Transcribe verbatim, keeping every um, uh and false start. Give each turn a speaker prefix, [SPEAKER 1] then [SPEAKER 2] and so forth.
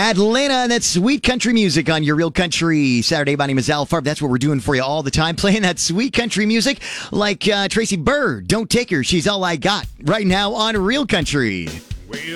[SPEAKER 1] Atlanta, and that's sweet country music on your Real Country Saturday. My name is Al Farb. That's what we're doing for you all the time, playing that sweet country music like uh, Tracy Byrd. Don't Take Her, She's All I Got, right now on Real Country.